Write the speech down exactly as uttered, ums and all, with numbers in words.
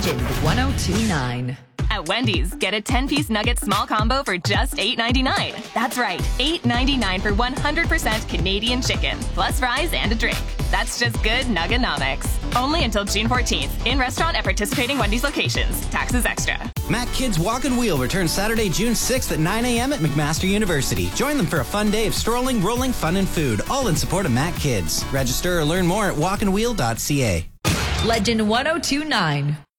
Legend ten twenty-nine. At Wendy's, get a ten-piece nugget small combo for just eight ninety-nine. That's right, eight ninety-nine for one hundred percent Canadian chicken, plus fries and a drink. That's just good Nugganomics. Only until June fourteenth. In restaurant at participating Wendy's locations. Taxes extra. Mac Kids Walk and Wheel returns Saturday, June sixth at nine a.m. at McMaster University. Join them for a fun day of strolling, rolling, fun, and food, all in support of Mac Kids. Register or learn more at walk and wheel dot c a. Legend ten twenty-nine.